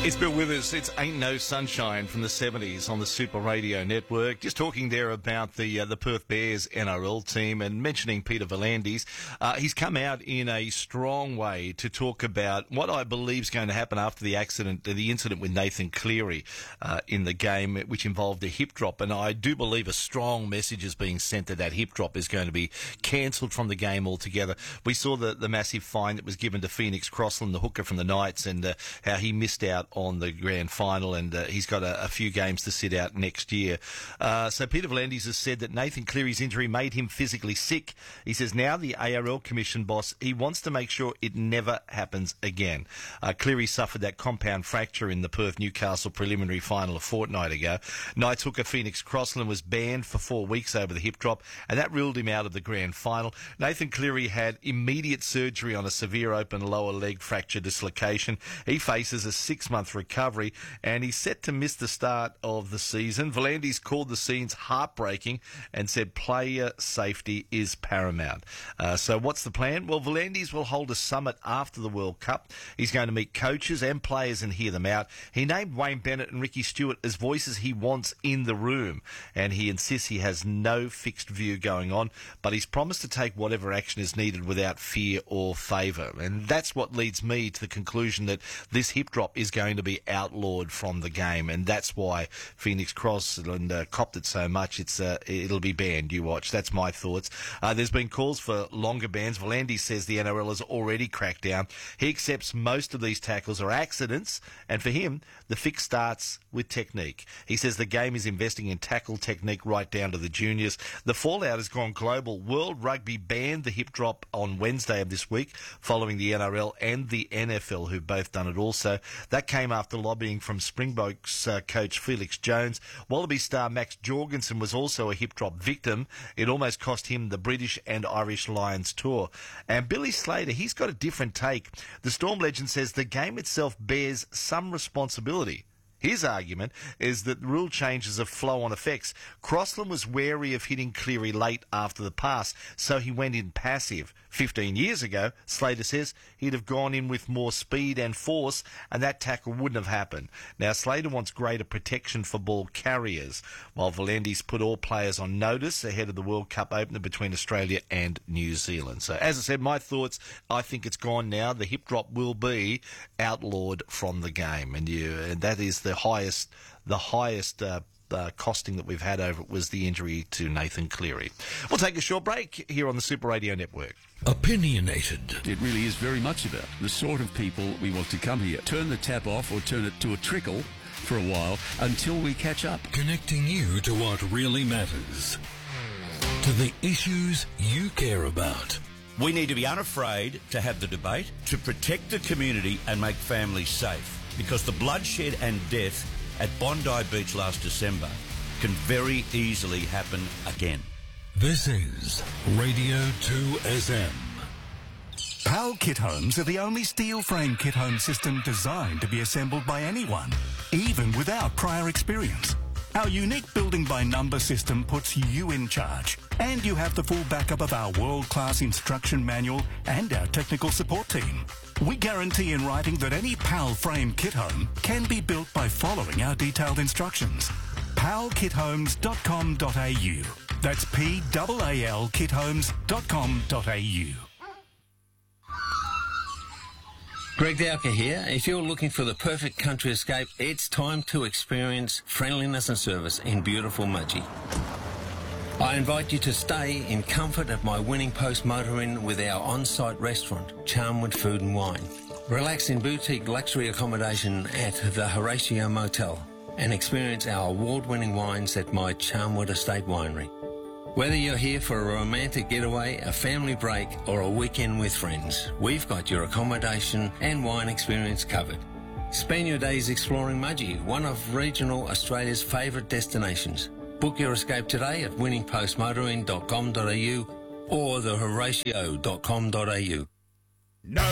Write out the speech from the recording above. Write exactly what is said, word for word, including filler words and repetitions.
It's Bill Withers. It's Ain't No Sunshine from the seventies on the Super Radio Network. Just talking there about the uh, the Perth Bears N R L team and mentioning Peter V'landys. Uh, he's come out in a strong way to talk about what I believe is going to happen after the accident, the incident with Nathan Cleary uh, in the game, which involved a hip drop. And I do believe a strong message is being sent that that hip drop is going to be cancelled from the game altogether. We saw the, the massive fine that was given to Phoenix Crossland, the hooker from the Knights, and uh, how he missed out on the grand final, and uh, he's got a, a few games to sit out next year. Uh, so Peter V'landys has said that Nathan Cleary's injury made him physically sick. He says now the A R L Commission boss, he wants to make sure it never happens again. Uh, Cleary suffered that compound fracture in the Perth-Newcastle preliminary final a fortnight ago. Knights hooker Phoenix Crossland was banned for four weeks over the hip drop, and that ruled him out of the grand final. Nathan Cleary had immediate surgery on a severe open lower leg fracture dislocation. He faces a six-month recovery, and he's set to miss the start of the season. V'landys called the scenes heartbreaking and said player safety is paramount. Uh, so what's the plan? Well, V'landys will hold a summit after the World Cup. He's going to meet coaches and players and hear them out. He named Wayne Bennett and Ricky Stewart as voices he wants in the room, and he insists he has no fixed view going on, but he's promised to take whatever action is needed without fear or favour. And that's what leads me to the conclusion that this hip drop is going to be outlawed from the game, and that's why Phoenix Crossland uh, copped it so much. It's uh, it'll be banned. You watch. That's my thoughts. Uh, there's been calls for longer bans. V'landys says the N R L has already cracked down. He accepts most of these tackles are accidents, and for him, the fix starts with technique. He says the game is investing in tackle technique right down to the juniors. The fallout has gone global. World Rugby banned the hip drop on Wednesday of this week, following the N R L and the N F L, who've both done it also. That came after lobbying from Springboks uh, coach Felix Jones. Wallaby star Max Jorgensen was also a hip drop victim. It almost cost him the British and Irish Lions tour. And Billy Slater, he's got a different take. The Storm legend says the game itself bears some responsibility. His argument is that rule changes have flow-on effects. Crossland was wary of hitting Cleary late after the pass, so he went in passive. Fifteen years ago, Slater says, he'd have gone in with more speed and force, and that tackle wouldn't have happened. Now, Slater wants greater protection for ball carriers, while V'landys put all players on notice ahead of the World Cup opener between Australia and New Zealand. So, as I said, my thoughts, I think it's gone now. The hip drop will be outlawed from the game, and, you, and that is the highest, the highest uh, uh, costing that we've had over it was the injury to Nathan Cleary. We'll take a short break here on the Super Radio Network. Opinionated. It really is very much about the sort of people we want to come here. Turn the tap off or turn it to a trickle for a while until we catch up. Connecting you to what really matters. To the issues you care about. We need to be unafraid to have the debate, to protect the community and make families safe. Because the bloodshed and death at Bondi Beach last December can very easily happen again. This is Radio two S M. PAL Kit Homes are the only steel frame kit home system designed to be assembled by anyone, even without prior experience. Our unique building by number system puts you in charge, and you have the full backup of our world-class instruction manual and our technical support team. We guarantee in writing that any PAL frame kit home can be built by following our detailed instructions. pal kit homes dot com dot a u. That's P A A L kit homes dot com dot a u. Greg Dowker here. If you're looking for the perfect country escape, it's time to experience friendliness and service in beautiful Mudgee. I invite you to stay in comfort at my Winning Post Motor Inn with our on-site restaurant, Charnwood Food and Wine. Relax in boutique luxury accommodation at the Horatio Motel and experience our award-winning wines at my Charnwood Estate Winery. Whether you're here for a romantic getaway, a family break, or a weekend with friends, we've got your accommodation and wine experience covered. Spend your days exploring Mudgee, one of regional Australia's favourite destinations. Book your escape today at winning post motor inn dot com dot a u or the horatio dot com dot a u. No